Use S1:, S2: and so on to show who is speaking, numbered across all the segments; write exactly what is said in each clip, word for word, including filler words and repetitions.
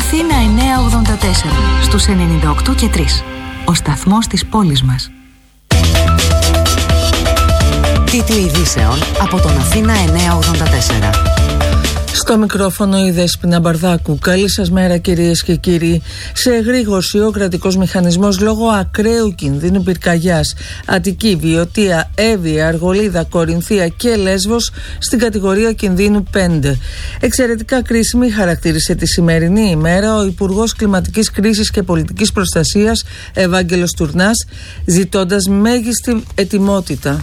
S1: Αθήνα εννιακόσια ογδόντα τέσσερα στους ενενήντα οκτώ και τρία. Ο σταθμός της πόλης μας.
S2: Τίτλοι ειδήσεων από τον Αθήνα εννιακόσια ογδόντα τέσσερα.
S3: Στο μικρόφωνο η Δέσποινα Μπαρδάκου. Καλή σας μέρα κυρίες και κύριοι. Σε εγρήγορση ο κρατικός μηχανισμός λόγω ακραίου κινδύνου πυρκαγιάς. Αττική, Βιωτία, Εύβοια, Αργολίδα, Κορινθία και Λέσβος στην κατηγορία κινδύνου πέντε. Εξαιρετικά κρίσιμη χαρακτήρισε τη σημερινή ημέρα ο Υπουργός Κλιματικής Κρίσης και Πολιτικής Προστασίας Ευάγγελος Τουρνάς, ζητώντας μέγιστη ετοιμότητα.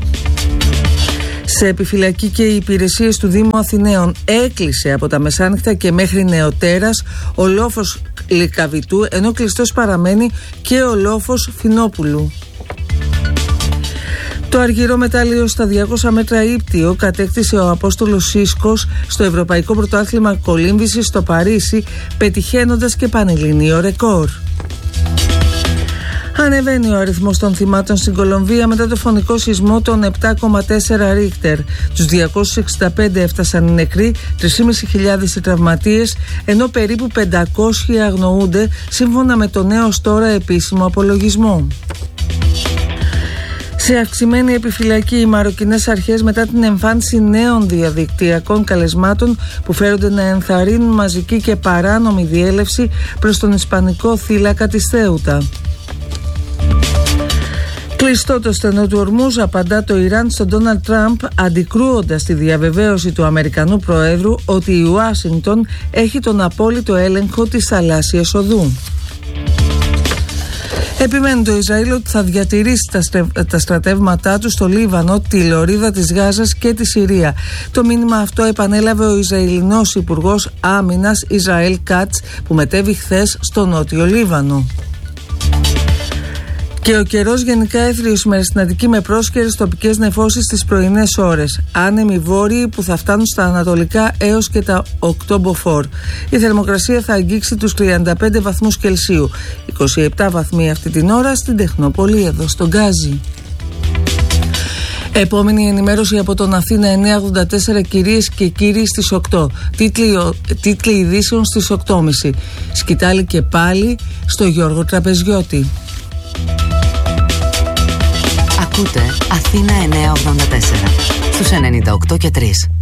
S3: Σε επιφυλακή και οι υπηρεσίες του Δήμου Αθηναίων. Έκλεισε από τα μεσάνυχτα και μέχρι νεοτέρας ο λόφος Λυκαβητού, ενώ κλειστός παραμένει και ο λόφος Φινόπουλου. Το αργυρό μετάλλιο στα διακόσια μέτρα ύπτιο κατέκτησε ο Απόστολος Σίσκος στο Ευρωπαϊκό Πρωτάθλημα Κολύμβησης στο Παρίσι, πετυχαίνοντας και πανελληνίο ρεκόρ. Ανεβαίνει ο αριθμός των θυμάτων στην Κολομβία μετά το φωνικό σεισμό των επτά κόμμα τέσσερα Ρίχτερ. Τους διακόσιους εξήντα πέντε έφτασαν οι νεκροί, τρεις χιλιάδες πεντακόσιοι οι τραυματίες, ενώ περίπου πεντακόσιοι αγνοούνται σύμφωνα με το νέο τώρα επίσημο απολογισμό. Σε αυξημένη επιφυλακή οι μαροκινές αρχές μετά την εμφάνιση νέων διαδικτυακών καλεσμάτων που φέρονται να ενθαρρύνουν μαζική και παράνομη διέλευση προς τον ισπανικό θύλακα της Θέουτα. Κλειστό το στενό του Ορμούζ, απαντά το Ιράν στον Ντόναλντ Τραμπ, αντικρούοντας τη διαβεβαίωση του Αμερικανού Προέδρου ότι η Ουάσιγκτον έχει τον απόλυτο έλεγχο της θαλάσσιας οδού. Επιμένει το Ισραήλ ότι θα διατηρήσει τα, στρε... τα στρατεύματά του στο Λίβανο, τη Λωρίδα της Γάζας και τη Συρία. Το μήνυμα αυτό επανέλαβε ο Ισραηλινός Υπουργός Άμυνας Ισραήλ Κάτς, που μετέβη χθες στο Νότιο Λίβανο. Και ο καιρός γενικά έθριος σήμερα στην Αττική με πρόσκαιρες τοπικές νεφώσεις στις πρωινές ώρες. Άνεμοι βόρειοι που θα φτάνουν στα ανατολικά έως και τα οκτώ μποφόρ. Η θερμοκρασία θα αγγίξει τους τριάντα πέντε βαθμούς Κελσίου. είκοσι επτά βαθμοί αυτή την ώρα στην Τεχνόπολη, εδώ στον Γκάζι. Επόμενη ενημέρωση από τον Αθήνα εννιακόσια ογδόντα τέσσερα, κυρίες και κύριοι, στις οκτώ. Τίτλοι, τίτλοι ειδήσεων στις οκτώ και μισή. Σκητάλη και πάλι στο Γιώργο Τραπεζιώτη.
S2: Ακούτε Αθήνα εννιακόσια ογδόντα τέσσερα στους ενενήντα οκτώ και τρία.